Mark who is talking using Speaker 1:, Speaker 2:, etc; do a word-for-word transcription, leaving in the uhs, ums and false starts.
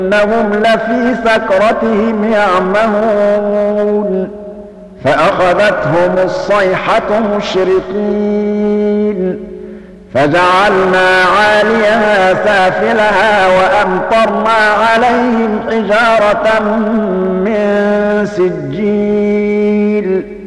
Speaker 1: إنهم لفي سكرتهم يعمهون فأخذتهم الصيحة مشرقين فجعلنا عاليها سافلها وأمطرنا عليهم حجارة من سجيل